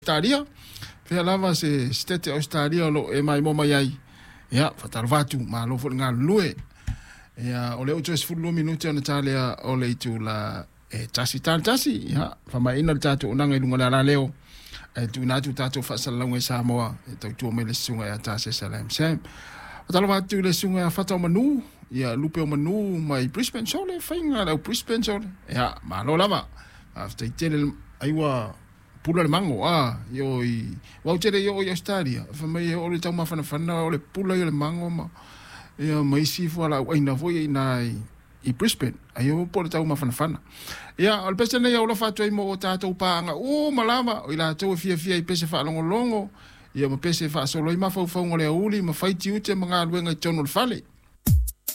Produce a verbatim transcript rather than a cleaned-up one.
Australia. Fea lava se stete Australia lo e mai mo mai ai. Ya, fatalvatu ma lo fo nga lue. Ya, ole o tses fulu minuti ona talia ole tu la e tasi tan tasi, ya, fa mai ina tatu unanga lunga la leo. E tu na tu tatu fa salonga Samoa, e tu tu me le sunga ya tase salam sam. Fatalvatu le sunga fatau manu, ya lupe o manu mai Brisbane sole fainga la Brisbane sole. Ya, ma lo lava. After tele aiwa pula le mango ah yo i wa tere yo i Australia fa mai o le tau mafana fana o le pula yo le mango ma ya mai si fo la wa ina foi na i Brisbane ayo po le tau mafana fana ya al pese ne yo lo fa toi mo ta to pa nga o malama o ila to fia fia i pese fa longo longo ya mo pese fa solo i ma fo fo ngole uli ma fai ti ute mga luenga tono fale